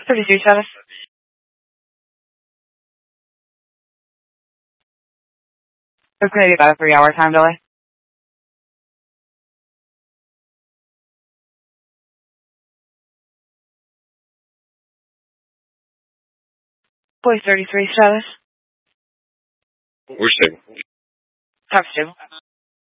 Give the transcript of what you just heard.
33 status. It's going to be about a 3-hour time delay. Police 33 status. We're stable. Top stable.